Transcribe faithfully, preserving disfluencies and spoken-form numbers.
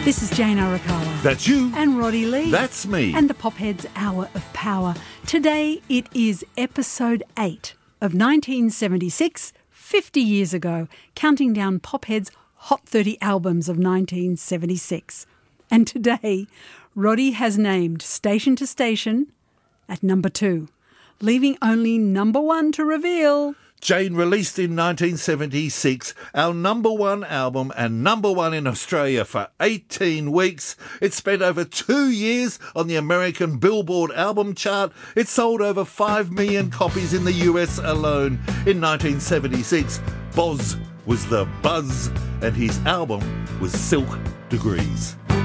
This is Jane Arakawa. That's you. And Roddy Lee. That's me. And the Popheads Hour of Power. Today it is episode eight of nineteen seventy-six, fifty years ago, counting down Popheads' Hot thirty albums of nineteen seventy-six. And today, Roddy has named Station to Station at number two, leaving only number one to reveal. Jane, released in nineteen seventy-six, our number one album and number one in Australia for eighteen weeks. It spent over two years on the American Billboard album chart. It sold over five million copies in the U S alone. In nineteen seventy-six, Boz was the buzz and his album was Silk Degrees.